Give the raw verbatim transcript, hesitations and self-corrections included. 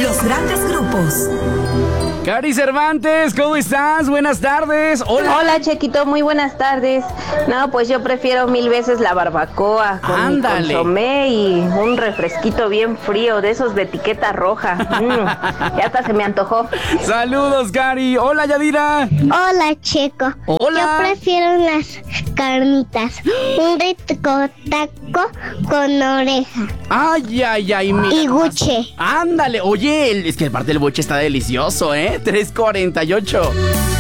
los grandes grupos. Cari Cervantes, ¿cómo estás? Buenas tardes. Hola. Hola, Chequito, muy buenas tardes. No, pues yo prefiero mil veces la barbacoa con Ándale. mi consomé y un refresquito bien frío, de esos de etiqueta roja. Mm, ya hasta se me antojó. Saludos, Cari. Hola, Yadira. Hola, Checo. Hola. Yo prefiero unas carnitas, un rico taco con oreja Ay, ay, ay, mira. y buche. Ándale. Oye, el- es que el parte del boche está delicioso, ¿eh? tres cuarenta y ocho.